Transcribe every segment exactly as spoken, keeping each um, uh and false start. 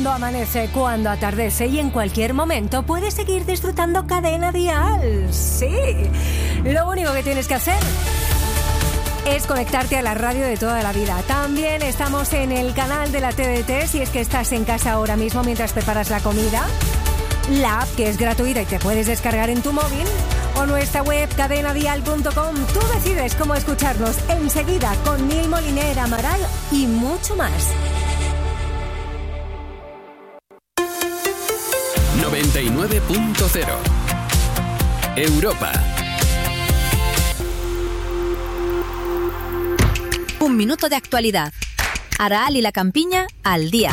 cuando amanece, cuando atardece y en cualquier momento puedes seguir disfrutando Cadena Dial. Sí, lo único que tienes que hacer es conectarte a la radio de toda la vida. También estamos en el canal de la T D T si es que estás en casa ahora mismo mientras preparas la comida. La app, que es gratuita y te puedes descargar en tu móvil, o nuestra web cadena dial punto com. Tú decides cómo escucharnos enseguida con Nil Moliner, Amaral y mucho más. noventa y nueve punto cero Europa. Un minuto de actualidad. Araal y la Campiña al día.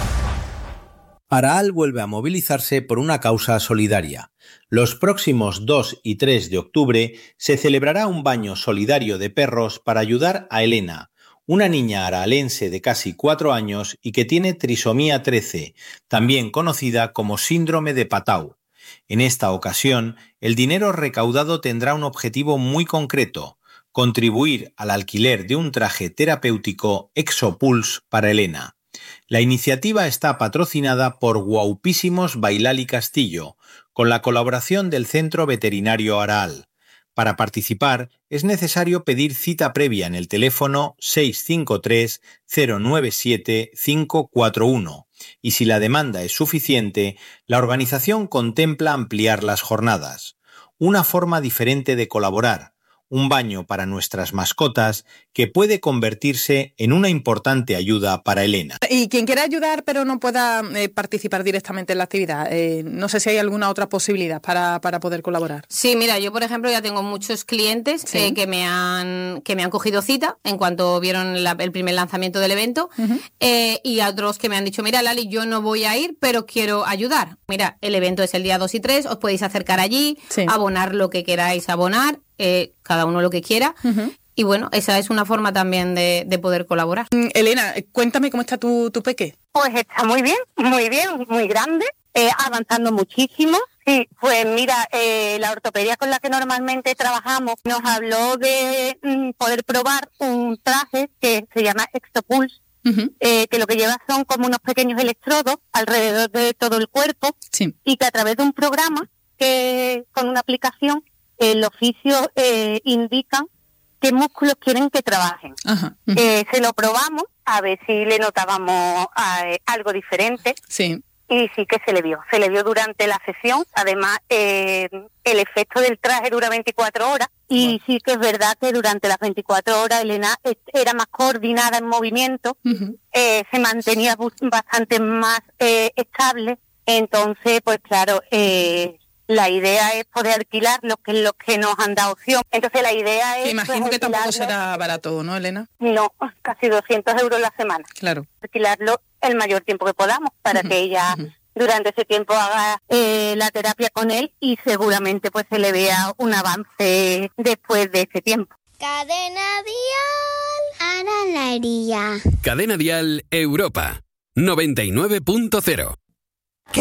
Araal vuelve a movilizarse por una causa solidaria. Los próximos dos y tres de octubre se celebrará un baño solidario de perros para ayudar a Elena, una niña araalense de casi cuatro años y que tiene trisomía trece, también conocida como síndrome de Patau. En esta ocasión, el dinero recaudado tendrá un objetivo muy concreto: contribuir al alquiler de un traje terapéutico Exopulse para Elena. La iniciativa está patrocinada por Guaupísimos Bailali Castillo, con la colaboración del Centro Veterinario Araal. Para participar es necesario pedir cita previa en el teléfono seis cinco tres cero nueve siete cinco cuatro uno y si la demanda es suficiente, la organización contempla ampliar las jornadas. Una forma diferente de colaborar, un baño para nuestras mascotas que puede convertirse en una importante ayuda para Elena. Y quien quiera ayudar pero no pueda eh, participar directamente en la actividad, eh, no sé si hay alguna otra posibilidad para, para poder colaborar. Sí, mira, yo por ejemplo ya tengo muchos clientes ¿Sí? eh, que me han que me han cogido cita en cuanto vieron la, el primer lanzamiento del evento uh-huh. eh, y otros que me han dicho, mira Lali, yo no voy a ir pero quiero ayudar. Mira, el evento es el día dos y tres, os podéis acercar allí, sí. abonar lo que queráis abonar, eh, cada uno lo que quiera. Uh-huh. Y bueno, esa es una forma también de, de poder colaborar. Mm, Elena, cuéntame cómo está tu, tu peque. Pues está muy bien, muy bien, muy grande, eh, avanzando muchísimo. Sí, pues mira, eh, la ortopedia con la que normalmente trabajamos nos habló de mm, poder probar un traje que se llama Exopulse, uh-huh. eh, que lo que lleva son como unos pequeños electrodos alrededor de todo el cuerpo sí. y que a través de un programa, que con una aplicación, el oficio eh, indican qué músculos quieren que trabajen. Ajá. Uh-huh. Eh, se lo probamos a ver si le notábamos eh, algo diferente. Sí. Y sí que se le vio. Se le vio durante la sesión. Además, eh, el efecto del traje dura veinticuatro horas. Y bueno. sí que es verdad que durante las veinticuatro horas Elena era más coordinada en movimiento. Uh-huh. Eh, se mantenía bastante más eh, estable. Entonces, pues claro... Eh, La idea es poder alquilarlo, que es lo que nos han dado opción. Entonces la idea es... Me imagino pues, que tampoco será barato, ¿no, Elena? No, casi doscientos euros la semana. Claro. Alquilarlo el mayor tiempo que podamos para uh-huh. que ella uh-huh. durante ese tiempo haga eh, la terapia con él y seguramente pues se le vea un avance después de ese tiempo. Cadena Dial, Ana Laría. Cadena Dial Europa, noventa y nueve punto cero.